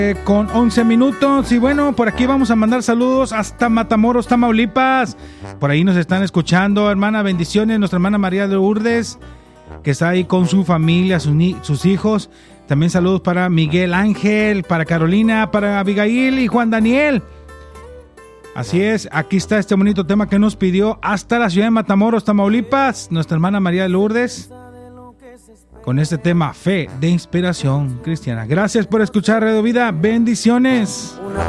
Con 11 minutos y bueno, por aquí vamos a mandar saludos hasta Matamoros, Tamaulipas. Por ahí nos están escuchando, hermana, bendiciones, nuestra hermana María de Lourdes, que está ahí con su familia, sus hijos. También saludos para Miguel Ángel, para Carolina, para Abigail y Juan Daniel. Así es, aquí está este bonito tema que nos pidió hasta la ciudad de Matamoros, Tamaulipas, nuestra hermana María de Lourdes, con este tema, Fe de Inspiración Cristiana. Gracias por escuchar Radio Vida, bendiciones. Una